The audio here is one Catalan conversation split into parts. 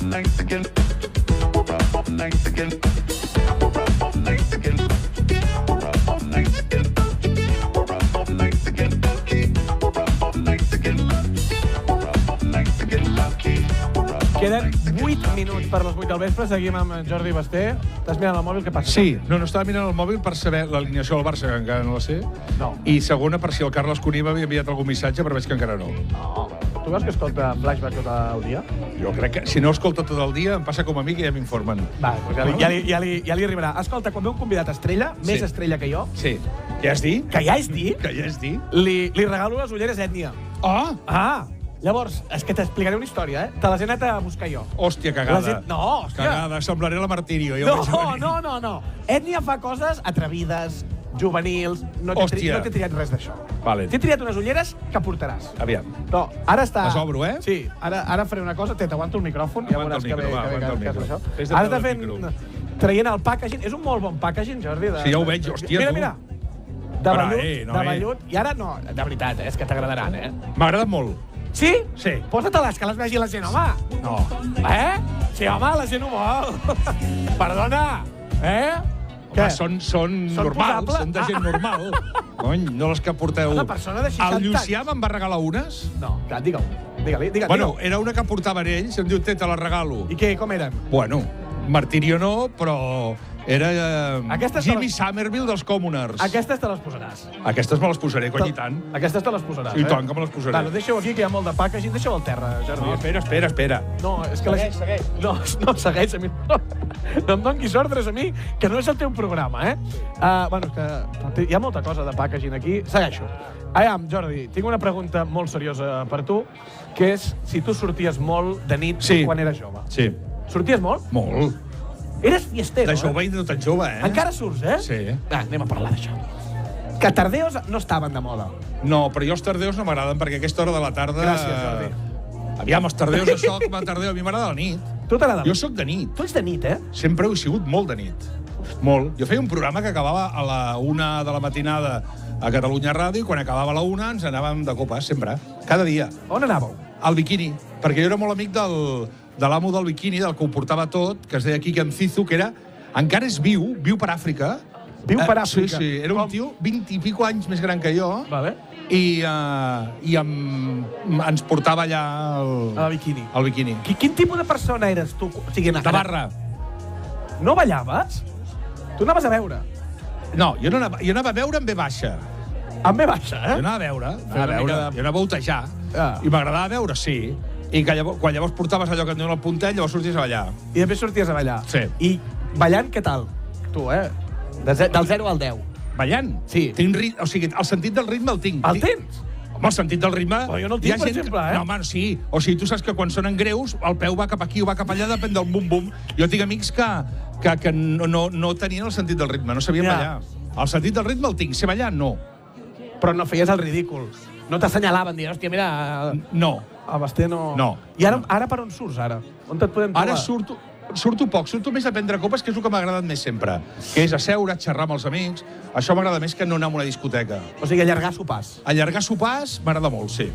Queden 8 minuts per les 8 del vespre. Seguim amb Jordi Basté. Estàs mirant el mòbil? Què passa? Sí, no estava mirant el mòbil per saber l'alineació del Barça, que encara no la sé. No. I segona, per si el Carles Cuní m'havia enviat algun missatge, però veig que encara no. No. Tu veus que escolta Flashback tot el dia? Jo crec que si no escolta tot el dia, em passa com a mi, que ja m'informen. Va, doncs ja li arribarà. Escolta, quan ve un convidat estrella, més estrella que jo... Sí. Ja has dit? Que ja és dit? Que ja és dit? Li regalo les ulleres Ètnia. Ah! Ah! Llavors, és que t'explicaré una història, Te les he anat a buscar jo. Hòstia, cagada. No, hòstia. Cagada, semblaré la Martirio. No. Ètnia fa coses atrevides, juvenils... No t'he triat res d'això. Vale. T'he triat unes ulleres que portaràs. Aviam. No, ara està... Les obro, eh? Sí, ara faré una cosa. T'aguanto el micròfon. Aguanta el micro, aguanta el micro. Ara està fent... Traient el packaging. És un molt bon packaging, Jordi. Sí, ja ho veig. Hòstia, tu. Mira. De vellut. I ara no, de veritat, és que t'agradaran, M'ha agradat molt. Sí? Sí. Posa-te-les, que les vegi la gent, home. No. Sí, home, la gent ho vol. Perdona. Què? Són normals, són de gent normal. Cony, no les que porteu... Una persona de 60 anys. El Llucià me'n va regalar unes? No, digue-li. Bueno, era una que portaven ells, em diu, te la regalo. I què, com eren? Bueno, Martirio no, però... Era Jimmy Somerville dels Commoners. Aquestes te les posaràs. Aquestes me les posaré, cony, i tant. Aquestes te les posaràs, I tant que me les posaré. Bueno, deixa-ho aquí, que hi ha molt de packaging. Deixa-ho al terra, Jordi. No, espera. No, és que segueix. No, segueix a mi. No em donis ordres a mi, que no és el teu programa, Bueno, que hi ha molta cosa de packaging aquí. Segueixo. Aviam, Jordi, tinc una pregunta molt seriosa per tu, que és si tu sorties molt de nit quan eres jove. Sí. Sorties molt? Molt. Eres fiestero, De jove i no tan jove, Encara surts, Sí. Anem a parlar d'això. Que tardeos no estaven de moda. No, però jo els tardeos no m'agraden, perquè a aquesta hora de la tarda... Gràcies, Jordi. Aviam, els tardeos això, com a tardeu, a mi m'agrada la nit. Tu t'agrada? Jo sóc de nit. Tu ets de nit, Sempre he sigut molt de nit. Molt. Jo feia un programa que acabava a la 1 de la matinada a Catalunya Ràdio, i quan acabava a la 1 ens anàvem de copes, sempre. Cada dia. On anàveu? Al Bikini. Perquè jo era molt amic de l'amo del Bikini, del que ho portava tot, que es deia Quique Encizu, que era... Encara és viu per Àfrica. Viu per Àfrica? Sí. Era un tio 20 i pico anys més gran que jo. Vale. I ens portava allà al Bikini. Al Bikini. Quin tipus de persona eres tu? O sigui, de barra. No ballaves? Tu anaves a veure? No, jo anava a veure en V baixa. En V baixa, Jo anava a veure. Jo anava a voltejar. I m'agradava veure, sí. I que quan llavors portaves allò que et donen el puntet, llavors sorties a ballar. I després sorties a ballar. Sí. I ballant, què tal? Tu, Del 0 al 10. Ballant? Sí. O sigui, el sentit del ritme el tinc. El tens? Home, el sentit del ritme... Però jo no el tinc, per exemple, No, home, sí. O sigui, tu saps que quan sonen greus, el peu va cap aquí o va cap allà, depèn del bum-bum. Jo tinc amics que no tenien el sentit del ritme, no sabien ballar. El sentit del ritme el tinc, sé ballar, no. Però no feies el ridícul. No t'assenyalaven, dient, hòstia, mira... No. A Basté no... No. I ara per on surts, ara? On et podem trobar? Ara surto poc, surto més a prendre copes, que és el que m'ha agradat més sempre. Que és asseure, xerrar amb els amics. Això m'agrada més que no anar a una discoteca. O sigui, allargar sopars. Allargar sopars m'agrada molt, sí.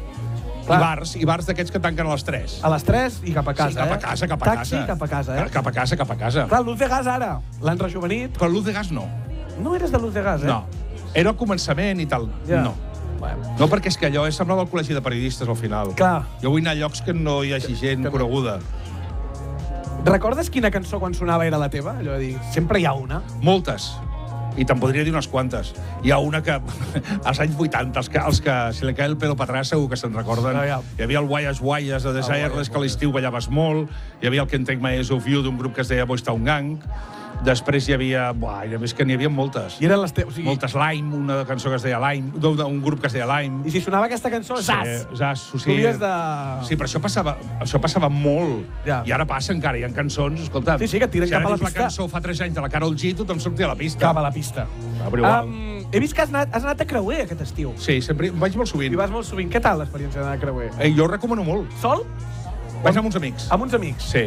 I bars d'aquests que tanquen a les 3. A les 3 i cap a casa, Sí, cap a casa, cap a casa. Taxi, cap a casa, Cap a casa. Clar, Luz de Gas ara, l'han rejuvenit. Però Luz de Gas no. No eres de Luz de Gas, No. Era al començament i tal. Ja. No. No, perquè és que allò semblava el col·legi de periodistes al final. Clar. Jo vull anar a llocs que no hi hagi gent coneguda. Recordes quina cançó quan sonava era la teva? Allò de dir, sempre hi ha una. Moltes. I te'n podria dir unes quantes. Hi ha una que, als anys 80, els que se li cae el pelo para atrás segur que se'n recorden. Hi havia el Guayas Guayas de Desireless, que a l'estiu ballaves molt. Hi havia el Can't Take My Eyes Off You, d'un grup que es deia Boys Town Gang. Després hi havia... és que n'hi havia moltes. I eren les teves... Moltes. Lime, una cançó que es deia Lime, un grup que es deia Lime. I si sonava aquesta cançó, Zaz! Zaz, sí. Tu havies de... Sí, però això passava molt. Ja. I ara passa encara. Hi ha cançons, escolta... Sí, que et tiren cap a la pista. Si ara dius la cançó fa 3 anys de la Karol G, tothom sortia a la pista. Cap a la pista. Però igual. He vist que has anat a Creuer aquest estiu. Sí, sempre vaig molt sovint. I vas molt sovint. Què tal l'experiència d'anar a Creuer? Jo ho recomano molt. Sol? Vaig amb uns amics. Amb uns amics? Sí.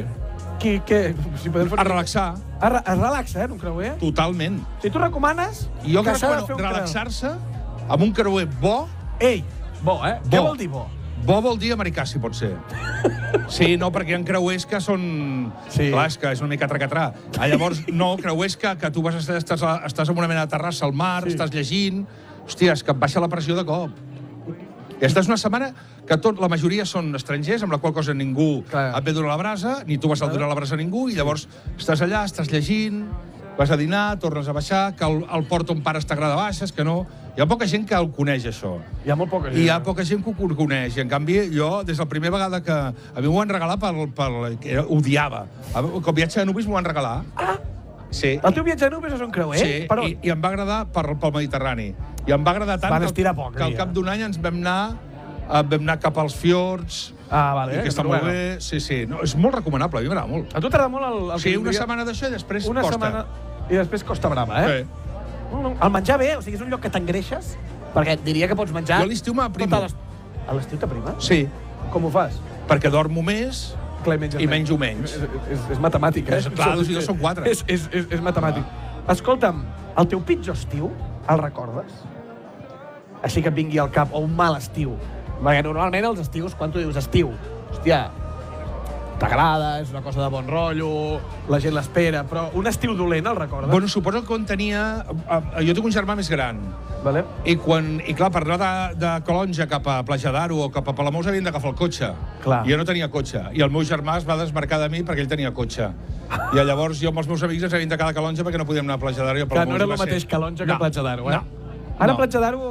Si podem fer... A relaxar. Es relaxa, en un creuer? Totalment. Si tu recomanes... Jo recomano relaxar-se amb un creuer bo. Ei, bo, Bo. Què vol dir bo? Bo vol dir americà, si pot ser. Sí, no, perquè hi ha creuers que són... Sí. Clar, és que és una mica tracatrà. Llavors, no, creuers que tu estàs en una mena de terrassa al mar, estàs llegint... Hòstia, és que et baixa la pressió de cop. I esta és una setmana que la majoria són estrangers, amb la qual cosa ningú et ve a donar la brasa, ni tu vas a donar la brasa a ningú, i llavors estàs allà, estàs llegint, vas a dinar, tornes a baixar, que el port on pares t'agrada baixes, que no... Hi ha poca gent que el coneix, això. Hi ha molt poca gent. I hi ha poca gent que ho coneix. I, en canvi, jo, des de la primera vegada que... A mi m'ho van regalar que odiava. Com viatge de nubis m'ho van regalar. Ah! Sí. El teu viatge de nubis és un creuer? Sí, i em va agradar pel Mediterrani. I em va agradar tant que al cap d'un any ens vam anar cap als fiords. Ah, vale. I que està molt bé. Sí, sí. No, és molt recomanable, a mi m'agrada molt. A tu t'agrada molt el... Sí, una setmana d'això i després costa. Una setmana i després Costa Brava, eh? Sí. El menjar bé, o sigui, és un lloc que t'engreixes, perquè diria que pots menjar... Jo a l'estiu m'aprimo. A l'estiu t'aprima? Sí. Com ho fas? Perquè dormo més i menjo menys. És matemàtic, eh? Clar, dos i dos són 4. És matemàtic. Escolta'm, el teu pitjor estiu, el recordes? Així que et vingui al cap, o un mal estiu. Perquè normalment els estius, quan tu dius estiu, hòstia, t'agrada, és una cosa de bon rotllo, la gent l'espera, però un estiu dolent el recordes? Bueno, suposo que quan tenia... Jo tinc un germà més gran. Vale. I clar, per anar de Calonja cap a Platja d'Aro o cap a Palamós havien d'agafar el cotxe. Clar. I jo no tenia cotxe. I el meu germà es va desmarcar de mi perquè ell tenia cotxe. I llavors jo amb els meus amics ens havíem de quedar a Calonja perquè no podíem anar a Platja d'Aro i a Palamós. Clar, no era el mateix Calonja que Platja d'Aro, eh? No. Ara a Platja d'Aro...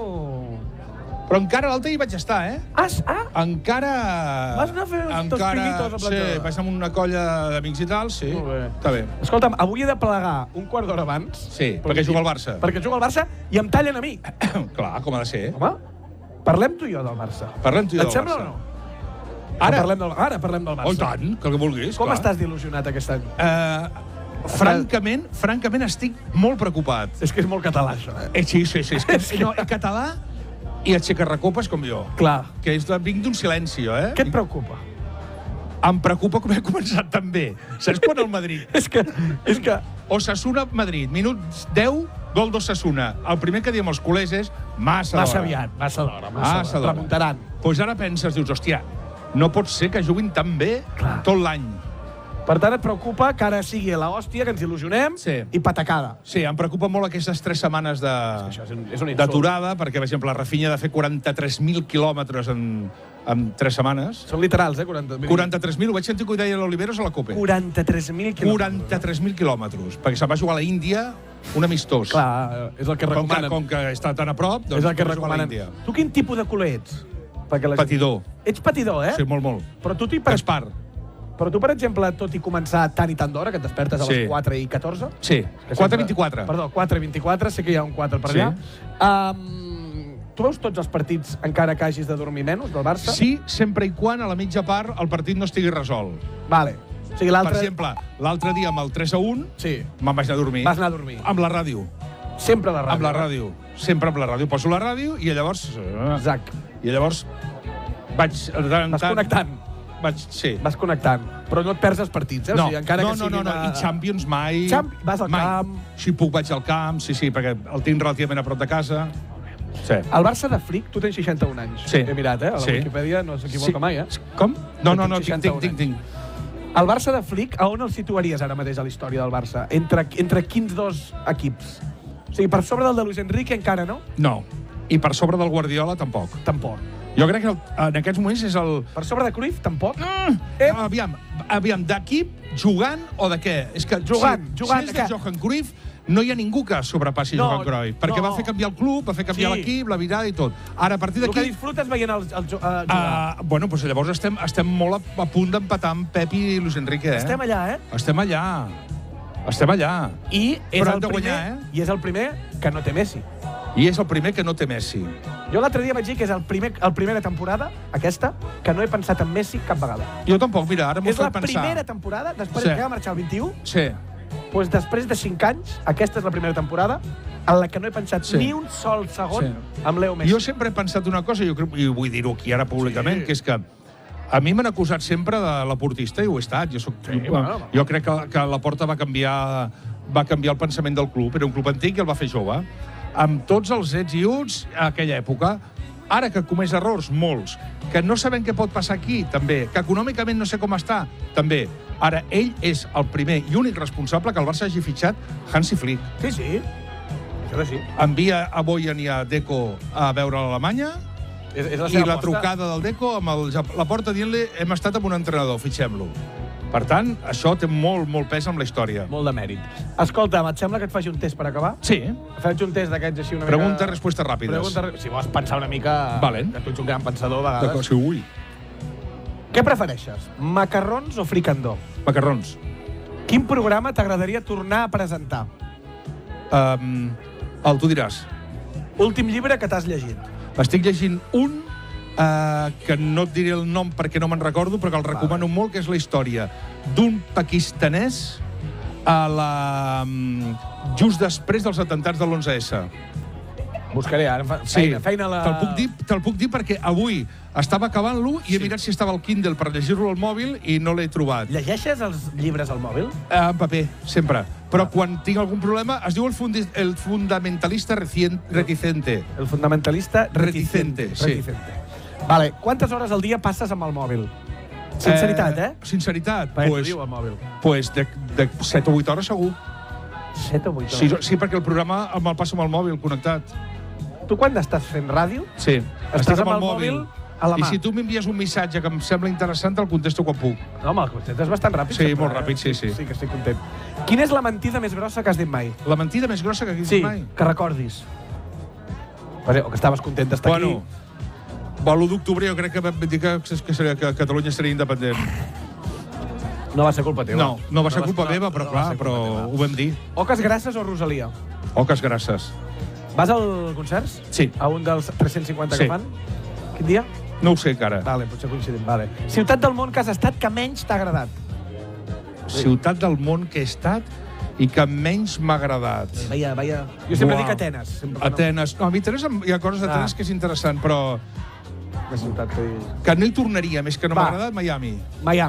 Però encara l'altre hi vaig estar, eh? Encara... Vas anar a fer tots pinitos a Platja d'Aro? Sí, vaig anar amb una colla d'amics i tal, sí. Molt bé. Està bé. Escolta'm, avui he de plegar un quart d'hora abans. Sí, perquè juga al Barça. Perquè juga al Barça i em tallen a mi. Clar, com ha de ser. Home, parlem tu i jo del Barça. Parlem tu i jo del Barça. Et sembla o no? Ara parlem del Barça. Oh, i tant, que el que vulguis. Com estàs d'il·lusionat aquest any? Francament, estic molt preocupat. És que és molt català, això. Sí. És que no, català i aixecarrecopes com jo. Clar. Que vinc d'un silenci, eh? Què et preocupa? Em preocupa com he començat tan bé. Saps quan el Madrid? és que... Osasuna-Madrid, minut 10, gol d'Osasuna. El primer que diem els culers és massa d'hora. Massa d'hora. Remuntaran. Doncs ara penses, dius, hòstia, no pot ser que juguin tan bé tot l'any. Per tant, et preocupa que ara sigui l'hòstia, que ens il·lusionem, i patacada. Sí, em preocupa molt aquestes 3 setmanes d'aturada, perquè, per exemple, la Rafinha ha de fer 43.000 quilòmetres en 3 setmanes. Són literals, 43.000. 43.000, ho vaig sentir que ho deia l'Oliveros a la COPE. 43.000 quilòmetres. 43.000 quilòmetres, perquè se'n va jugar a la Índia un amistós. Clar, és el que recomanen. Com que està tan a prop, doncs és el que recomanen. Tu quin tipus de culer ets? Patidor. Ets patidor, eh? Sí, molt. Però tu Gaspar. Però tu, per exemple, tot i començar tant i tant d'hora, que et despertes a les 4 i 14... Sí, 4:24. Perdó, 4:24, sé que hi ha un 4 per allà. Tu veus tots els partits encara que hagis de dormir menys, del Barça? Sí, sempre i quan a la mitja part el partit no estigui resolt. Vale. O sigui, per exemple, l'altre dia amb el 3-1 me'n vaig anar a dormir. Vas anar a dormir. Amb la ràdio. Sempre a la ràdio. Amb la ràdio. Sempre amb la ràdio. Poso la ràdio i llavors... Exacte. I llavors vaig... Vas connectant. Sí. Vas connectant. Però no et perds els partits, eh? No, o sigui, encara que no. I Champions mai. Vas al camp. Si puc vaig al camp, sí, perquè el tinc relativament a prop de casa. Sí. El Barça de Flick, tu tens 61 anys. Sí. He mirat, a la Wikipedia no s'equivoca mai, eh? Com? No, tinc. El Barça de Flick, a on el situaries ara mateix a la història del Barça? Entre quins dos equips? O sigui, per sobre del de Luis Enrique encara no? No. I per sobre del Guardiola tampoc. Tampoc. Jo crec que en aquests moments és el... Per sobre de Cruyff, tampoc? Aviam, d'equip, jugant o de què? És que jugant. Si és de Johan Cruyff, no hi ha ningú que sobrepassi Johan Cruyff. Perquè va fer canviar el club, va fer canviar l'equip, la virada i tot. Ara, a partir d'aquí... El que disfrutes veient el jugar. Bueno, doncs llavors estem molt a punt d'empatar amb Pep i Luis Enrique, eh? Estem allà, eh? Estem allà. I és el primer que no té Messi. I és el primer que no té Messi. Jo l'altre dia vaig dir que és el primera temporada, aquesta, que no he pensat en Messi cap vegada. Jo tampoc, mira, ara m'ho fet pensar. És la primera temporada, després que va marxar el 21? Sí. Doncs després de 5 anys, aquesta és la primera temporada en la que no he pensat ni un sol segon amb Leo Messi. Jo sempre he pensat una cosa, i vull dir-ho aquí ara públicament, que és que a mi m'han acusat sempre de l'aportista i ho he estat. Jo crec que Laporta va canviar el pensament del club. Era un club antic i el va fer jove. Amb tots els ets i uts a aquella època. Ara que comés errors, molts. Que no sabem què pot passar aquí, també. Que econòmicament no sé com està, també. Ara, ell és el primer i únic responsable que el Barça hagi fitxat Hansi Flick. Sí. Això que sí. Envia a Bojan i a Deco a veure l'Alemanya És i la trucada del Deco amb la porta dient-li hem estat amb un entrenador, fitxem-lo. Per tant, això té molt, molt pes amb la història. Molt de mèrit. Escolta'm, et sembla que et faci un test per acabar? Sí. Faig un test d'aquests així una mica... Preguntes, respostes ràpides. Si vols pensar una mica... Valent. Que tu ets un gran pensador, a vegades. D'acord, sí, ui. Què prefereixes, macarrons o fricandó? Macarrons. Quin programa t'agradaria tornar a presentar? Tu diràs. Últim llibre que t'has llegit. Estic llegint un que no et diré el nom perquè no me'n recordo, però que el recomano molt, que és la història d'un pakistanès just després dels atemptats de l'11S. Buscaré, ara feina la... Te'l puc dir perquè avui estava acabant-lo i he mirat si estava al Kindle per llegir-lo al mòbil i no l'he trobat. Llegeixes els llibres al mòbil? En paper, sempre. Però quan tinc algun problema, es diu el fundamentalista reticente. El fundamentalista reticente, sí. Vale, quantes hores al dia passes amb el mòbil? Sinceritat, Sinceritat? Perquè diu el mòbil. Pues de 7 o 8 hores segur. 7 o 8 hores? Sí, perquè el programa me'l passo amb el mòbil connectat. Tu quan estàs fent ràdio? Sí. Estàs amb el mòbil a la mà. I si tu m'envies un missatge que em sembla interessant, te'l contesto quan puc. No, home, el contestes bastant ràpid. Sí, molt ràpid, sí. Sí que estic content. Quina és la mentida més grossa que has dit mai? La mentida més grossa que has dit mai? Sí, que recordis. O que estaves content d'estar aquí. L'1 d'octubre jo crec que vam dir que Catalunya seria independent. No va ser culpa teva. No va ser culpa meva, però clar, ho vam dir. Oques Grasses o Rosalia? Oques Grasses. Vas al concerts? Sí. A un dels 350 que fan? Quin dia? No ho sé encara. Vale, potser coincidim. Vale. Ciutat del món que has estat que menys t'ha agradat? Ciutat del món que he estat i que menys m'ha agradat. Vaja. Jo sempre dic Atenes. Atenes. No, a mi hi ha coses d'Atenes que és interessant, però... Que no hi tornaria, més que no m'ha agradat, Miami.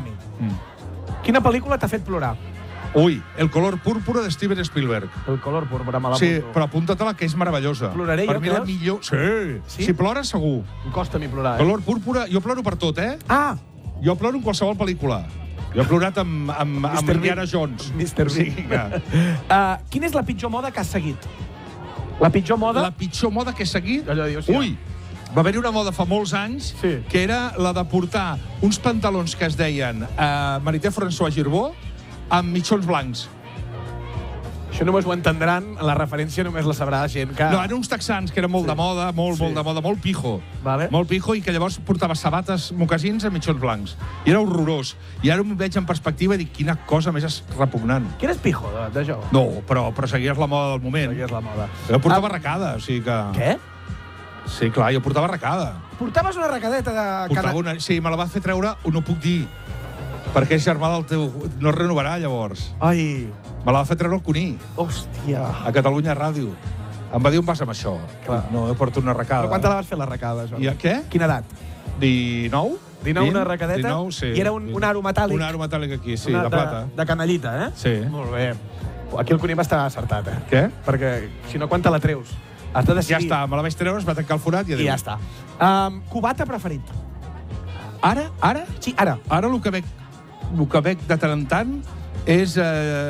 Quina pel·lícula t'ha fet plorar? Ui, El color púrpura de Steven Spielberg. El color púrpura, me l'apunto. Sí, però apunta-te-la, que és meravellosa. Ploraré jo, per mi la millor... Sí. Si plores, segur. Em costa a mi plorar, Color púrpura, jo ploro per tot, Jo ploro en qualsevol pel·lícula. Jo he plorat amb Indiana Jones. Mr. Bean. Quina és la pitjor moda que has seguit? La pitjor moda? La pitjor moda que he seguit? Ui! Va haver-hi una moda fa molts anys que era la de portar uns pantalons que es deien Marité François Girbó amb mitjons blancs. Això només ho entendran, la referència només la sabrà gent que... No, eren uns texans que eren molt de moda, molt de moda, molt pijo. Molt pijo, i que llavors portava sabates, mocasins amb mitjons blancs. I era horrorós. I ara m'ho veig en perspectiva i dic, quina cosa més repugnant. Qui eres pijo, d'això? No, però seguies la moda del moment. Seguies la moda. Jo portava arracada, o sigui que... Què? Sí, clar, jo portava arracada. Portaves una arracadeta de... Sí, me la va fer treure, no puc dir, perquè és germà del teu... No es renovarà, llavors. Ai... Me la va fer treure el Cuní. Hòstia. A Catalunya Ràdio. Em va dir on vas amb això. Clar. No, jo porto una arracada. Però quan te la vas fer, l'arracada, això? I què? Quina edat? 19. 19, una arracadeta? 19, sí. I era un aro metàl·lic? Un aro metàl·lic aquí, sí, de plata. De canallita, Sí. Molt bé. Aquí el Cuní va estar acertat, Què? Perquè, si no, quan te la treus? Has de decidir. Ja està, me la vaig treure, es va tancar el forat i adéu. I ja està. Cubata preferit? Ara? Sí, ara. Ara el que bec de tant en tant és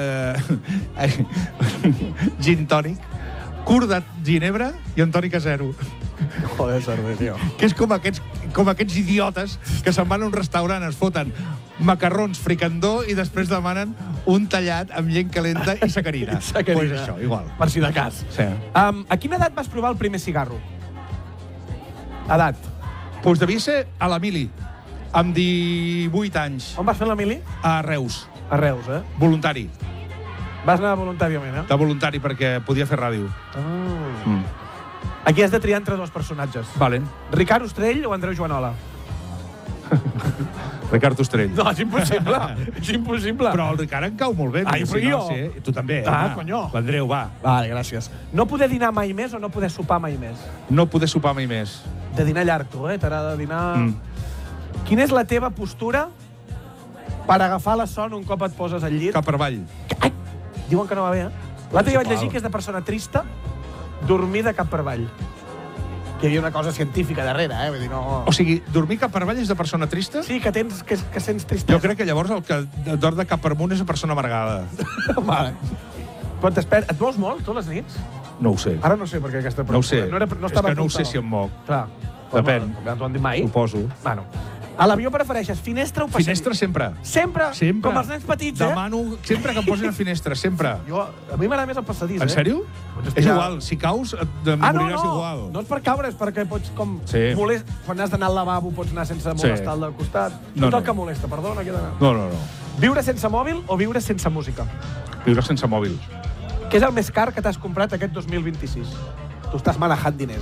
gin tònic, curt de ginebra i en tònic a zero. Joder, Sarder, tio. Que és com aquests idiotes que se'n van a un restaurant, es foten macarrons, fricandó i després demanen un tallat amb llet calenta i sacarina. Pues això, igual. Per si de cas. Sí. A quina edat vas provar el primer cigarro? Edat? Pues devia ser a la Mili, amb 18 anys. On vas fer la Mili? A Reus. A Reus, Voluntari. Vas anar voluntàriament, De voluntari, perquè podia fer ràdio. Aquí has de triar entre dos personatges. Valen. Ricard Ostrell o Andreu Joanola? Ricard Ostrell. No, és impossible. És impossible. Però el Ricard em cau molt bé. Ai, però jo. Sí, tu també. Conyo. L'Andreu, va. Vale, gràcies. No poder dinar mai més o no poder sopar mai més? No poder sopar mai més. De dinar llarg, tu, T'agrada dinar... Quina és la teva postura per agafar la son un cop et poses al llit? Cap per avall. Ai, diuen que no va bé, L'altre dia vaig llegir que és de persona trista dormir de cap per avall. que hi havia una cosa científica darrere, vull dir, no... O sigui, dormir cap per avall és de persona trista? Sí, que sents tristesa. Jo crec que llavors el que dorm de cap per amunt és una persona amargada. Vale. Quan et mous molt, tu, les nits? No ho sé. Ara no sé, perquè aquesta... No ho sé. No és que no ho sé si em moc. Clar. Depèn. No t'ho han dit mai? Suposo. Bueno. A l'avió prefereixes finestra o passadís? Finestra sempre. Sempre? Sempre. Com els nens petits, Demano sempre que em posin a finestra, sempre. A mi m'agrada més el passadís, En sèrio? És igual, si caus et moriràs igual. No és per caure, és perquè pots com... Sí. Quan has d'anar al lavabo pots anar sense molestar el del costat. No, Tot el que molesta, perdona, aquí he d'anar. No. Viure sense mòbil o viure sense música? Viure sense mòbil. Què és el més car que t'has comprat aquest 2026? Tu estàs manejant diners,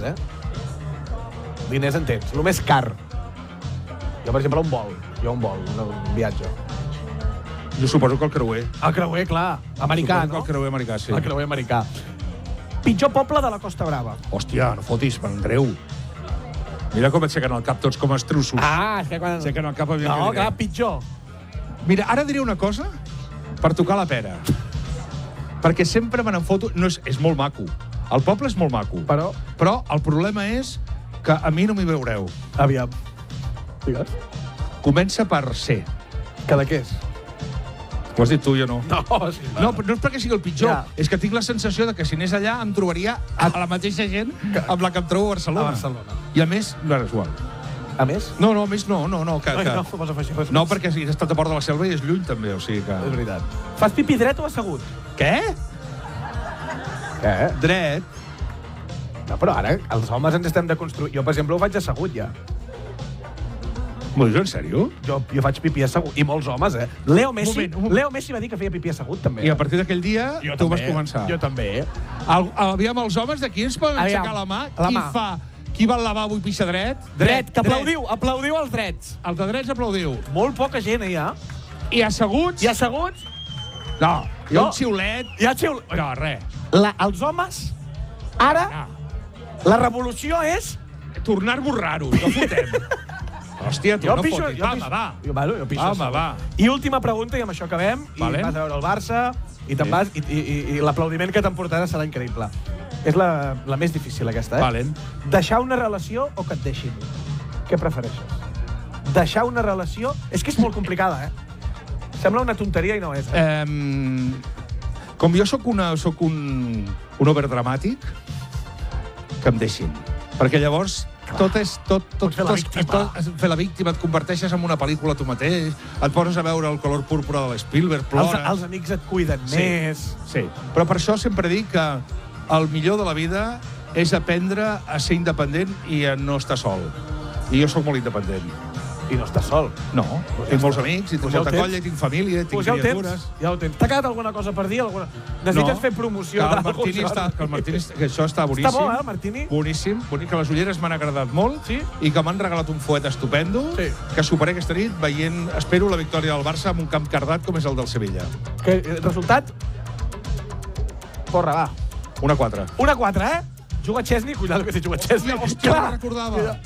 Diners en tens. El més car. Jo, per exemple, un viatge. Jo suposo que el creuer. El creuer, clar. Americà, suposo que el creuer americà, sí. El creuer americà. Pitjor poble de la Costa Brava. Hòstia, no fotis, m'enreu. Mira com et sequen el cap tots com estrussos. És que quan... Sequen el cap aviam. No, clar, pitjor. Mira, ara diré una cosa per tocar la pera. Perquè sempre me n'enfoto... No, és molt maco. El poble és molt maco. Però el problema és que a mi no m'hi veureu. Aviam. Digues. Comença per C. Que de què és? Ho has dit tu, jo no. No, sí. No és perquè sigui el pitjor. Ja. És que tinc la sensació de que si anés allà em trobaria a la mateixa gent amb la que em trobo a Barcelona. A Barcelona. I a més, no és igual. A més? No, a més no. No pots afegir res. No, perquè he estat a Port de la Selva i és lluny, també, o sigui que... És veritat. Fas pipí dret o assegut? Què? Què? Dret. No, però ara els homes ens estem de construir. Jo, per exemple, ho faig assegut, ja. M'ho dius en sèrio? Jo faig pipí assegut. I molts homes, Leo Messi va dir que feia pipí assegut, també. I a partir d'aquell dia tu vas començar. Jo també. Aviam, els homes d'aquí ens poden aixecar la mà? Qui va al lavabo i pixa dret? Dret, que aplaudiu els drets. Els de drets aplaudiu. Molt poca gent, ja. I asseguts? I asseguts? No, hi ha un xiulet. Hi ha xiulet. No, res. Els homes, ara, la revolució és... Tornar-vos raros, no fotem. Hòstia, tu no fotis. Va. Jo pixo. Home, va. I última pregunta, i amb això acabem. I vas a veure el Barça, i te'n vas, i l'aplaudiment que t'emportarà serà increïble. És la més difícil, aquesta, Valent. Deixar una relació o que et deixin? Què prefereixes? Deixar una relació... És que és molt complicada, Sembla una tonteria i no és. Com jo sóc un overdramàtic, que em deixin. Perquè llavors tot és... Fer la víctima, et converteixes en una pel·lícula tu mateix, et poses a veure El color púrpura de l'Spielberg, plores... Els amics et cuiden més... Sí, però per això sempre dic que el millor de la vida és aprendre a ser independent i a no estar sol. I jo sóc molt independent. I no estàs sol. No, tinc molts amics, i tinc molta colla, i tinc família, i tinc criatures. Ja ho tens. T'ha quedat alguna cosa per dir? Necessites fer promoció d'algú? Que el Martini, que això està boníssim. Està bo, el Martini? Boníssim, que les ulleres m'han agradat molt i que m'han regalat un fuet estupendo, que superé aquesta nit veient, espero, la victòria del Barça amb un camp cardat com és el del Sevilla. Resultat? Porra, va. 1-4. 1-4, Juga Chesney, cuidado que si juga Chesney. Hòstia, no recordava.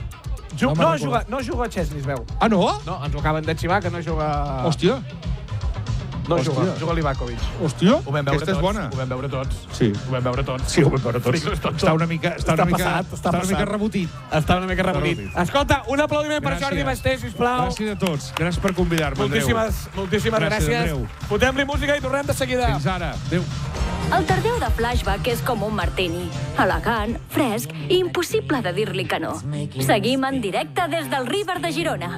No juga a Chesney, es veu. Ah, no? No, ens ho acaben d'arxivar, que no juga... Hòstia. No juga Livakovic. Hòstia, aquesta és bona. Ho vam veure tots. Sí. Ho vam veure tots. Sí, ho vam veure tots. Està una mica rebotit. Està una mica rebotit. Escolta, un aplaudiment per Jordi Basté, sisplau. Gràcies a tots. Gràcies per convidar-me, Andreu. Moltíssimes gràcies. Fotem-li música i tornem de seguida. Fins ara. Adéu. El Tardeu de Flashback és com un martini. Elegant, fresc i impossible de dir-li que no. Seguim en directe des del River de Girona.